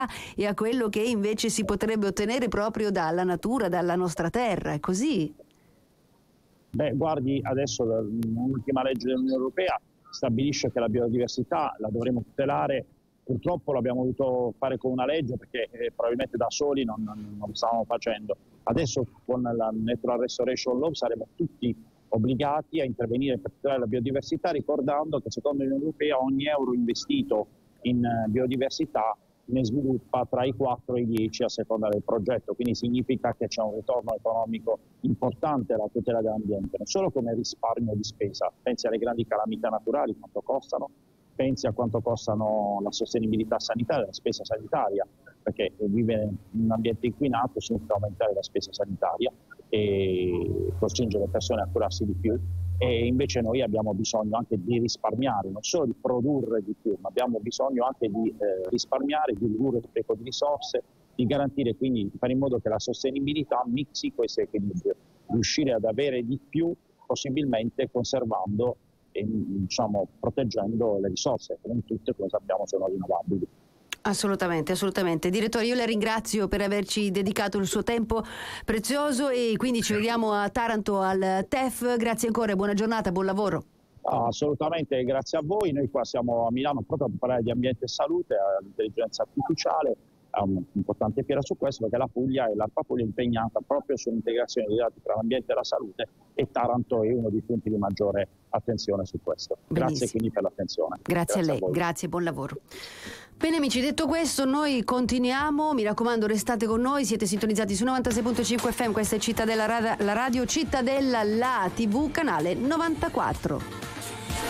e a quello che invece si potrebbe ottenere proprio dalla natura, dalla nostra terra, è così? Beh, guardi, adesso l'ultima legge dell'Unione Europea stabilisce che la biodiversità la dovremo tutelare. Purtroppo l'abbiamo dovuto fare con una legge perché probabilmente da soli non lo stavamo facendo. Adesso con la Natural Restoration Law saremo tutti obbligati a intervenire per tutelare la biodiversità, ricordando che secondo l'Unione Europea ogni euro investito in biodiversità ne sviluppa tra i 4 e i 10 a seconda del progetto, quindi significa che c'è un ritorno economico importante alla tutela dell'ambiente, non solo come risparmio di spesa, pensi alle grandi calamità naturali, quanto costano, pensi a quanto costano la sostenibilità sanitaria, la spesa sanitaria, perché vivere in un ambiente inquinato significa aumentare la spesa sanitaria e costringere le persone a curarsi di più, e invece noi abbiamo bisogno anche di risparmiare, non solo di produrre di più, ma abbiamo bisogno anche di risparmiare, di ridurre lo spreco di risorse, di garantire quindi, di fare in modo che la sostenibilità mixi questo equilibrio, riuscire ad avere di più possibilmente conservando e proteggendo le risorse, che non tutte, come sappiamo, sono rinnovabili. Assolutamente, assolutamente. Direttore, io la ringrazio per averci dedicato il suo tempo prezioso e quindi ci vediamo a Taranto al TEF. Grazie ancora e buona giornata, buon lavoro. Assolutamente, grazie a voi. Noi qua siamo a Milano proprio per parlare di ambiente e salute, all'intelligenza artificiale. È un'importante fiera su questo perché la Puglia e l'ARPA Puglia è impegnata proprio sull'integrazione dei dati tra l'ambiente e la salute, e Taranto è uno dei punti di maggiore attenzione su questo. Benissimo. Grazie quindi per l'attenzione. Grazie a lei, voi. grazie, buon lavoro. Bene amici, detto questo, noi continuiamo, mi raccomando restate con noi, siete sintonizzati su 96.5 FM, questa è Cittadella, la radio Cittadella, la TV, canale 94.